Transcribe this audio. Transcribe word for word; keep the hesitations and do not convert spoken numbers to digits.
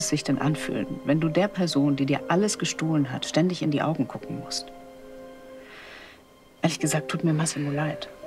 es sich denn anfühlen, wenn du der Person, die dir alles gestohlen hat, ständig in die Augen gucken musst? Ehrlich gesagt, tut mir Massimo leid.